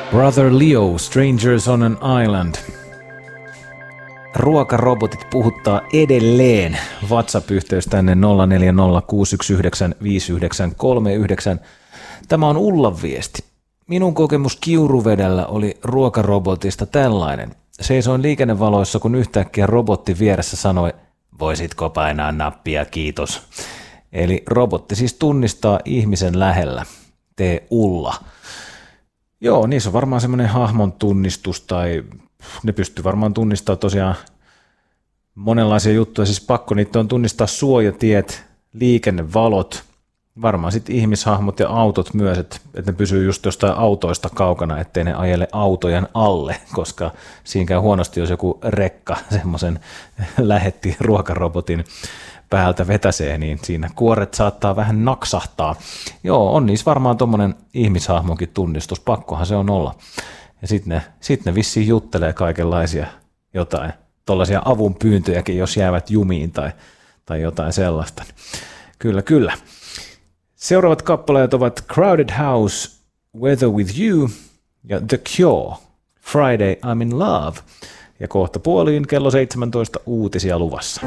Brother Leo, Strangers on an Island. Ruokarobotit puhuttaa edelleen. WhatsApp-yhteys tänne 0406195939. Tämä on Ullan viesti. Minun kokemus Kiuruvedellä oli ruokarobotista tällainen. Seisoin liikennevaloissa, kun yhtäkkiä robotti vieressä sanoi, voisitko painaa nappia, kiitos. Eli robotti siis tunnistaa ihmisen lähellä. Tee Ulla. Joo, niissä on varmaan semmoinen hahmon tunnistus tai ne pystyy varmaan tunnistamaan tosiaan monenlaisia juttuja. Siis pakko niitä on tunnistaa suojatiet, liikennevalot, varmaan sitten ihmishahmot ja autot myös, että ne pysyy just jostain autoista kaukana, ettei ne ajele autojen alle, koska siinä käy huonosti, jos joku rekka semmoisen lähetti ruokarobotin päältä vetäsee, niin siinä kuoret saattaa vähän naksahtaa. Joo, on niissä varmaan tommonen ihmishahmonkin tunnistus, pakkohan se on olla. Ja sitten ne vissiin juttelee kaikenlaisia jotain, tollaisia avunpyyntöjäkin, jos jäävät jumiin tai jotain sellaista. Kyllä, kyllä. Seuraavat kappaleet ovat Crowded House, Weather With You ja The Cure, Friday I'm in Love. Ja kohta puoliin kello 17 uutisia luvassa.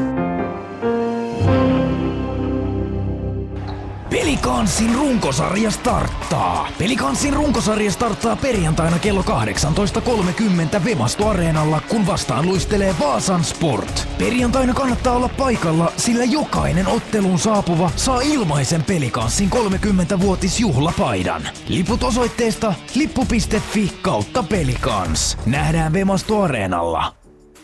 Pelikansin runkosarja starttaa. Pelikansin runkosarja starttaa perjantaina kello 18.30 Vemasto Areenalla, kun vastaan luistelee Vaasan Sport. Perjantaina kannattaa olla paikalla, sillä jokainen otteluun saapuva saa ilmaisen Pelikansin 30-vuotisjuhlapaidan. Liput osoitteesta lippu.fi/Pelikans. Nähdään Vemasto Areenalla.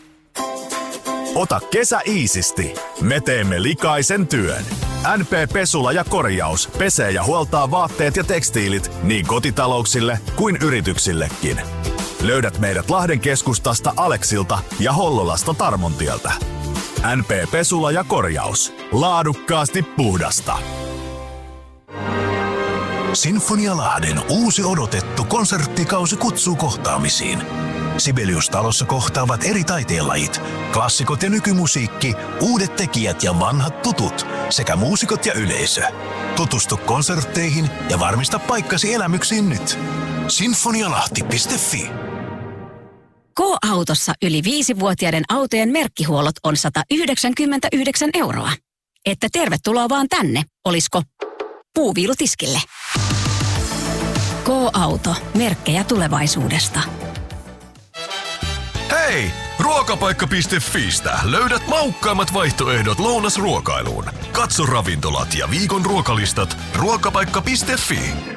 Ota kesä iisisti. Me teemme likaisen työn. NP Pesula ja Korjaus pesee ja huoltaa vaatteet ja tekstiilit niin kotitalouksille kuin yrityksillekin. Löydät meidät Lahden keskustasta Aleksilta ja Hollolasta Tarmontieltä. NP Pesula ja Korjaus. Laadukkaasti puhdasta. Sinfonia Lahden uusi odotettu konserttikausi kutsuu kohtaamisiin. Sibelius-talossa kohtaavat eri taiteenlajit, klassikot ja nykymusiikki, uudet tekijät ja vanhat tutut, sekä muusikot ja yleisö. Tutustu konsertteihin ja varmista paikkasi elämyksiin nyt. Sinfonialahti.fi. K-autossa yli 5-vuotiaiden autojen merkkihuollot on 199 €. Että tervetuloa vaan tänne, olisko puuviilutiskille. K-auto, merkkejä tulevaisuudesta. Hei! Ruokapaikka.fiistä löydät maukkaimmat vaihtoehdot lounasruokailuun. Katso ravintolat ja viikon ruokalistat ruokapaikka.fi.